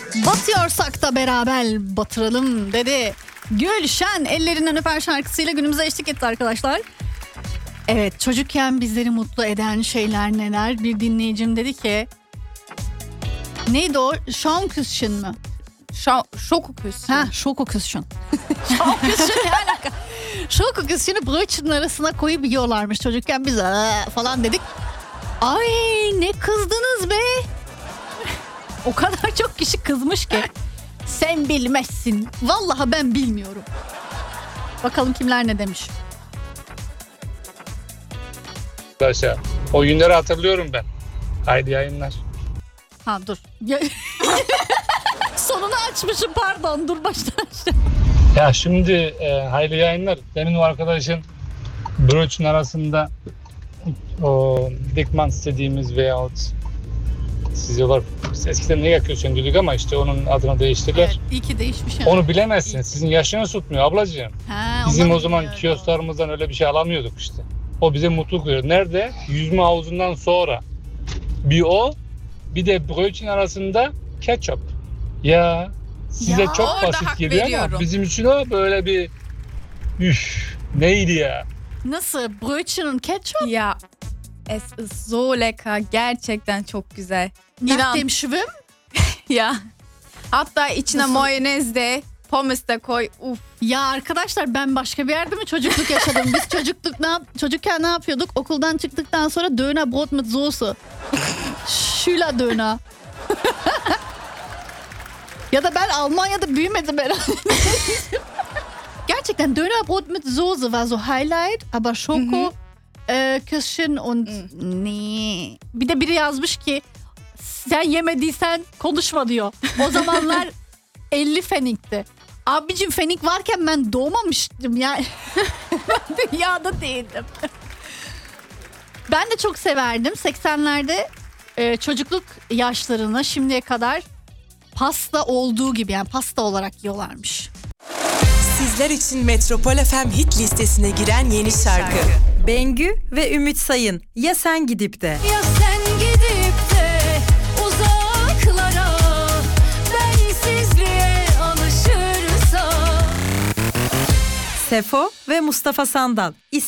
Batıyorsak da beraber batıralım dedi. Gülşen ellerinden öper şarkısıyla günümüze eşlik etti arkadaşlar. Evet, çocukken bizleri mutlu eden şeyler neler? Bir dinleyicim dedi ki, neydi o? Schonküsschen mü? Schokoküsschen. Ha, Schokoküsschen. Schokoküsschen ne alaka? Schokoküsschen'i brötchenin arasına koyup yiyorlarmış çocukken, biz falan dedik. Ay ne kızdınız be. O kadar çok kişi kızmış ki. Sen bilmezsin. Vallahi ben bilmiyorum. Bakalım kimler ne demiş. Arkadaşlar o günleri hatırlıyorum ben. Haydi yayınlar. Ha dur. Sonunu açmışım, pardon. Dur baştan aşağı. Ya şimdi hayırlı yayınlar. Demin o arkadaşın brötchen arasında o Dickmann dediğimiz veyahut siz diyorlar biz eskiden ne yakıyorsun dedik ama işte onun adını değiştirdiler. Evet, iyi ki değişmiş yani. Onu bilemezsin. Sizin yaşınız tutmuyor ablacığım. Ha, Bizim ondan o zaman biliyorum. kiosklarımızdan öyle bir şey alamıyorduk işte. O bize mutluluk veriyor. Nerede? Yüzme havuzundan sonra. Bir o, bir de brötchen arasında ketçap. Ya size Ya, çok orada basit hak geliyor veriyorum. ama bizim için o böyle bir neydi ya? Nasıl? Brötchenin ketchup? Ya, es ist so lecker. Gerçekten çok güzel. Nach İnan. dem Schwimmen? Ya. Hatta içine Nasıl? mayonez de, pommes de koy. Uf. Ya arkadaşlar, ben başka bir yerde mi çocukluk yaşadım? Biz çocukken ne yapıyorduk? Okuldan çıktıktan sonra Döner Brot mit Soße. Schüler Döner. Ya da ben Almanya'da büyümedim herhalde. Gerçekten Döner Brot mit Soße war so Highlight, aber Schoko Küsschen und nee. Bir de biri yazmış ki sen yemediysen konuşma diyor. O zamanlar 50 fenikti. Abicim fenik varken ben doğmamıştım yani. Ben dünyada değildim. Ben de çok severdim. 80'lerde çocukluk yaşlarını şimdiye kadar pasta olduğu gibi, yani pasta olarak yiyorlarmış. Sizler için Metropol FM hit listesine giren yeni şarkı. Bengü ve Ümit Sayın, Ya Sen Gidip De. Ya sen gidip de uzaklara, bensizliğe alışırsan. Sefo ve Mustafa Sandal, İsyan.